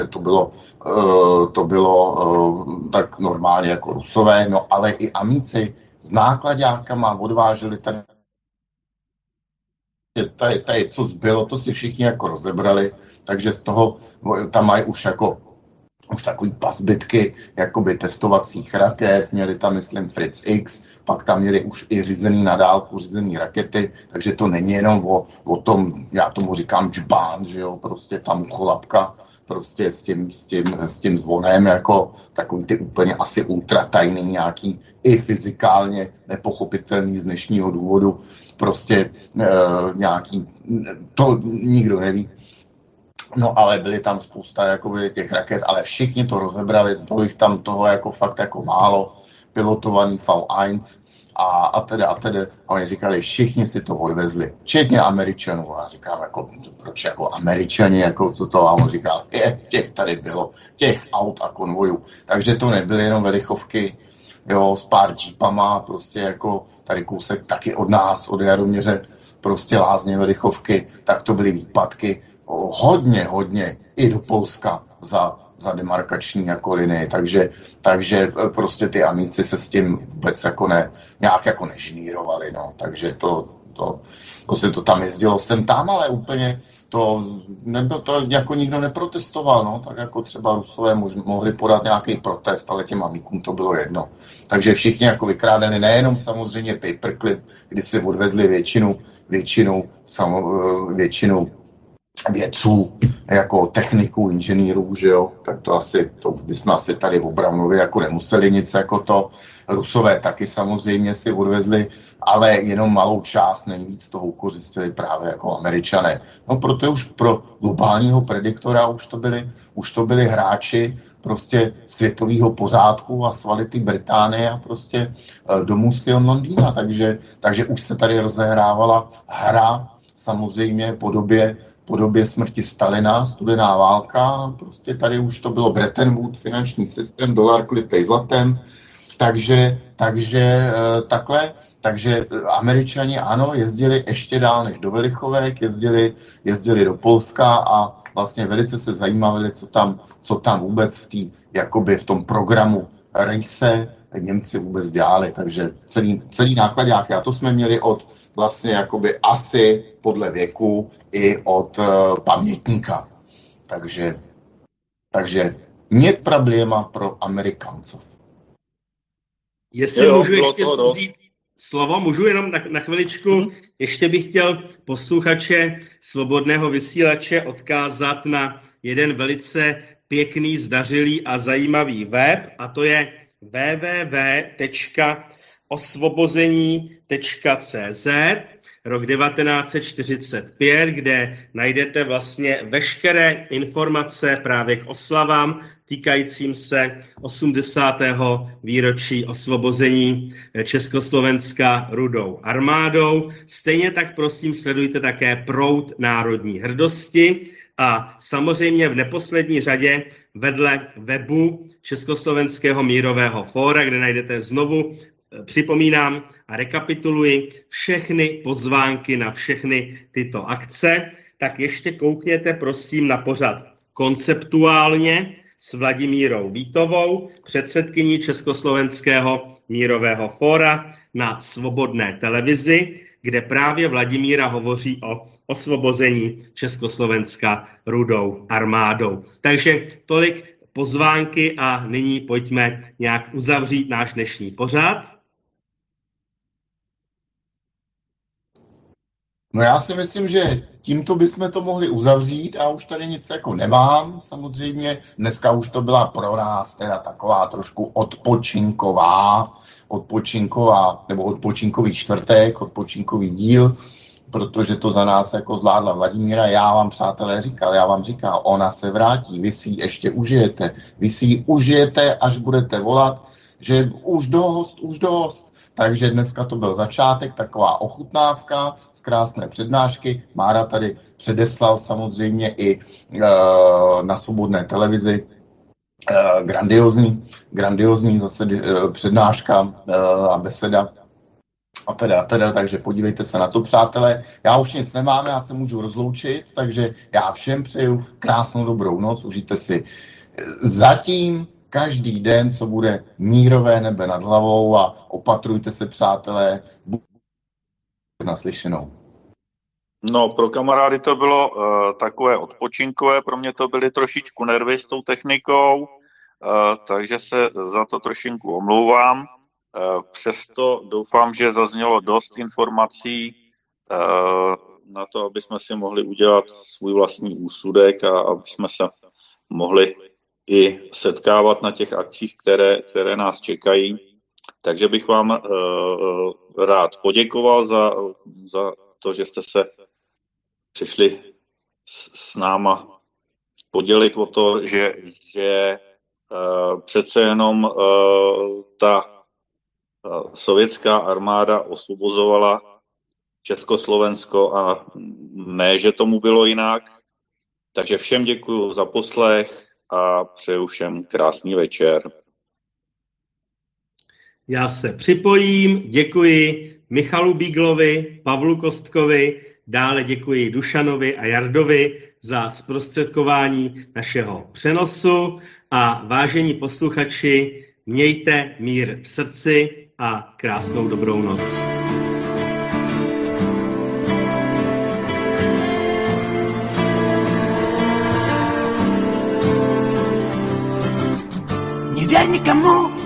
to bylo tak normálně jako Rusové, no ale i Amici s náklaďákama odváželi tady, co zbylo, to si všichni jako rozebrali, takže z toho tam mají už takový pasbytky jakoby testovacích raket, měli tam, myslím, Fritz X, pak tam měli už i řízený na dálku, řízený rakety, takže to není jenom o tom, já tomu říkám džbán, že jo, prostě tam cholapka, prostě s tím zvonem, jako takový ty úplně asi ultratajný nějaký, i fyzikálně nepochopitelný z dnešního důvodu, prostě nějaký, to nikdo neví. No ale byly tam spousta jakoby těch raket, ale všichni to rozebrali, bylo jich tam toho jako fakt jako málo, pilotovaný V1 a tedy. A oni říkali, všichni si to odvezli, včetně Američanů. A říkám, jako, proč jako Američani, jako co to, a on říkal, těch tady bylo, těch aut a konvojů. Takže to nebyly jenom velichovky, jo, s pár džípama, prostě jako tady kousek taky od nás, od Jaroměře, prostě Lázně velichovky, tak to byly výpadky, hodně i do Polska za demarkační jako linii, takže prostě ty Amici se s tím vůbec jako nějak jako nežnírovali, no, takže to tam jezdilo sem tam, ale úplně to jako nikdo neprotestoval, no, tak jako třeba Rusové mohli podat nějaký protest, ale těm Amikům to bylo jedno. Takže všichni jako vykrádeni, nejenom samozřejmě paperclip, kdy si odvezli většinu vědců, jako techniků, inženýrů, že jo, tak to už bychom asi tady v Obramově jako nemuseli nic jako to. Rusové taky samozřejmě si odvezli, ale jenom malou část, nejvíc toho ukořistili právě jako Američané. No protože už pro globálního prediktora už to byli hráči prostě světového pořádku a svality Británie a prostě domů sil Londýna, takže už se tady rozehrávala hra samozřejmě po době smrti Stalina, studená válka, prostě tady už to bylo Bretton Woods, finanční systém, dolar klipej zlatem, takže Američani ano, jezdili ještě dál než do Velichovek, jezdili do Polska a vlastně velice se zajímavili, co tam vůbec v tom programu Rejse Němci vůbec dělali, takže celý nákladňák, a to jsme měli od vlastně jakoby asi podle věku i od pamětníka. Takže nie probléma pro Amerikancov. Jestli můžu ještě vzít slovo, můžu jenom na chviličku. Ještě bych chtěl posluchače Svobodného vysílače odkázat na jeden velice pěkný, zdařilý a zajímavý web, a to je www.osvobození.cz, rok 1945, kde najdete vlastně veškeré informace právě k oslavám týkajícím se 80. výročí osvobození Československa Rudou armádou. Stejně tak prosím sledujte také proud národní hrdosti a samozřejmě v neposlední řadě vedle webu Československého mírového fóra, kde najdete znovu, připomínám a rekapituluji, všechny pozvánky na všechny tyto akce, tak ještě koukněte prosím na pořad Konceptuálně s Vladimírou Vítovou, předsedkyní Československého mírového fóra na Svobodné televizi, kde právě Vladimíra hovoří o osvobození Československa Rudou armádou. Takže tolik pozvánky a nyní pojďme nějak uzavřít náš dnešní pořad. No já si myslím, že tímto bychom to mohli uzavřít a už tady nic jako nemám. Samozřejmě dneska už to byla pro nás teda taková trošku odpočinkový čtvrtek, odpočinkový díl, protože to za nás jako zvládla Vladimíra. Já vám, přátelé, říkal, ona se vrátí, vy si ji ještě užijete, až budete volat, že už dost. Takže dneska to byl začátek, taková ochutnávka z krásné přednášky. Mára tady předeslal samozřejmě i na Svobodné televizi grandiozní zase přednáška a beseda a teda, takže podívejte se na to, přátelé. Já už nic nemám, já se můžu rozloučit, takže já všem přeju krásnou dobrou noc, užijte si zatím každý den, co bude mírové nebe nad hlavou a opatrujte se, přátelé, naslyšenou. No, pro kamarády to bylo takové odpočinkové, pro mě to byly trošičku nervy s tou technikou, takže se za to trošinku omlouvám. Přesto doufám, že zaznělo dost informací na to, aby jsme si mohli udělat svůj vlastní úsudek a aby jsme se mohli i setkávat na těch akcích, které nás čekají. Takže bych vám rád poděkoval za to, že jste se přišli s náma podělit o to, že přece jenom ta sovětská armáda osvobozovala Československo a ne, že tomu bylo jinak. Takže všem děkuji za poslech a přeju všem krásný večer. Já se připojím, děkuji Michalu Bíglovi, Pavlu Kostkovi, dále děkuji Dušanovi a Jardovi za zprostředkování našeho přenosu a vážení posluchači, mějte mír v srdci a krásnou dobrou noc. Не верь никому,